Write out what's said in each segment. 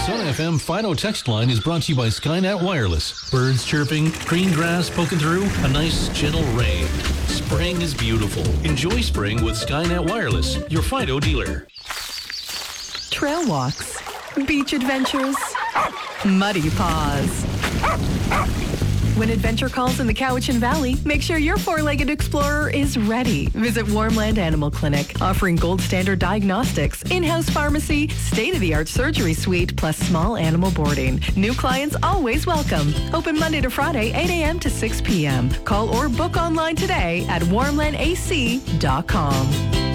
Sun FM Fido text line is brought to you by Skynet Wireless. Birds chirping, green grass poking through, a nice gentle rain. Spring is beautiful. Enjoy spring with Skynet Wireless, your Fido dealer. Trail walks, beach adventures, muddy paws. When adventure calls in the Cowichan Valley, make sure your four-legged explorer is ready. Visit Warmland Animal Clinic, offering gold standard diagnostics, in-house pharmacy, state-of-the-art surgery suite, plus small animal boarding. New clients always welcome. Open Monday to Friday, 8 a.m. to 6 p.m. Call or book online today at warmlandac.com.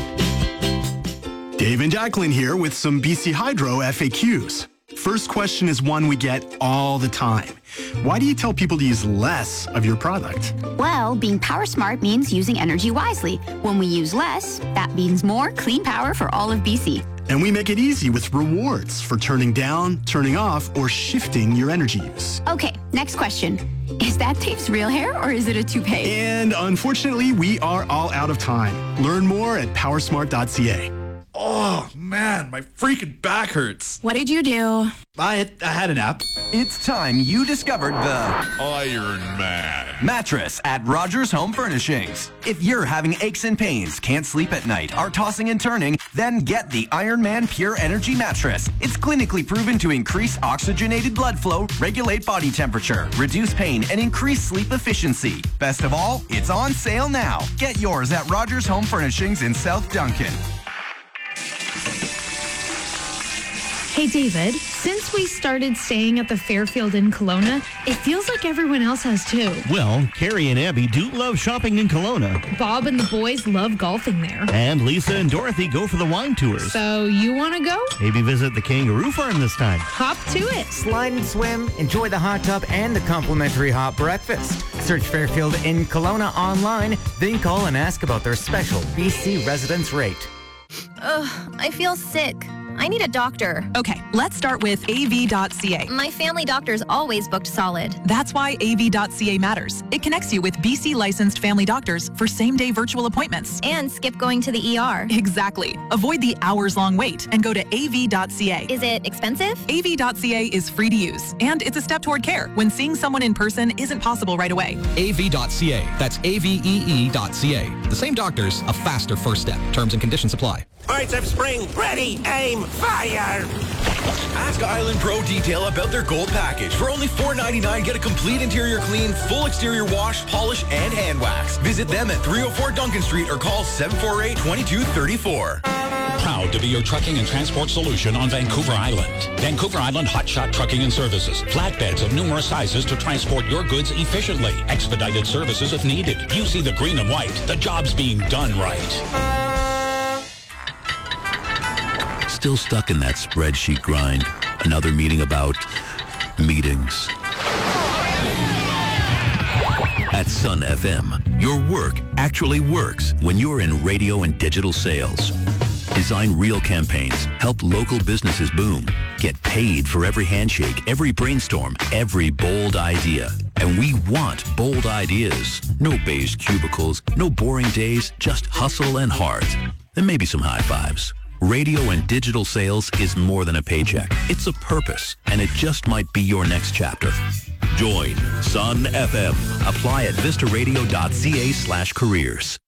Dave and Jacqueline here with some BC Hydro FAQs. First question is one we get all the time. Why do you tell people to use less of your product? Well, being power smart means using energy wisely. When we use less, that means more clean power for all of BC. And we make it easy with rewards for turning down, turning off, or shifting your energy use. Okay, next question. Is that Dave's real hair or is it a toupee? And unfortunately, we are all out of time. Learn more at powersmart.ca. Oh, man, my freaking back hurts. What did you do? I had a nap. It's time you discovered the Iron Man mattress at Rogers Home Furnishings. If you're having aches and pains, can't sleep at night, are tossing and turning, then get the Iron Man Pure Energy Mattress. It's clinically proven to increase oxygenated blood flow, regulate body temperature, reduce pain, and increase sleep efficiency. Best of all, it's on sale now. Get yours at Rogers Home Furnishings in South Duncan. Hey, David, since we started staying at the Fairfield in Kelowna, it feels like everyone else has too. Well, Carrie and Abby do love shopping in Kelowna. Bob and the boys love golfing there. And Lisa and Dorothy go for the wine tours. So you want to go? Maybe visit the kangaroo farm this time. Hop to it. Slide and swim, enjoy the hot tub and the complimentary hot breakfast. Search Fairfield in Kelowna online, then call and ask about their special BC residence rate. Ugh, I feel sick. I need a doctor. Okay, let's start with AV.ca. My family doctor's always booked solid. That's why AV.ca matters. It connects you with BC licensed family doctors for same-day virtual appointments. And skip going to the ER. Exactly. Avoid the hours-long wait and go to AV.ca. Is it expensive? AV.ca is free to use, and it's a step toward care when seeing someone in person isn't possible right away. AV.ca. That's AVEE.ca. The same doctors, a faster first step. Terms and conditions apply. Birds of Spring, ready, aim, fire! Ask Island Pro Detail about their gold package. For only $4.99, get a complete interior clean, full exterior wash, polish, and hand wax. Visit them at 304 Duncan Street or call 748-2234. Proud to be your trucking and transport solution on Vancouver Island. Vancouver Island Hotshot Trucking and Services. Flatbeds of numerous sizes to transport your goods efficiently. Expedited services if needed. You see the green and white. The job's being done right. Still stuck in that spreadsheet grind. Another meeting about meetings. At Sun FM, your work actually works when you're in radio and digital sales. Design real campaigns, help local businesses boom, get paid for every handshake, every brainstorm, every bold idea. And we want bold ideas. No beige cubicles, no boring days, just hustle and heart. And maybe some high fives. Radio and digital sales is more than a paycheck. It's a purpose, and it just might be your next chapter. Join Sun FM. Apply at vistaradio.ca/careers.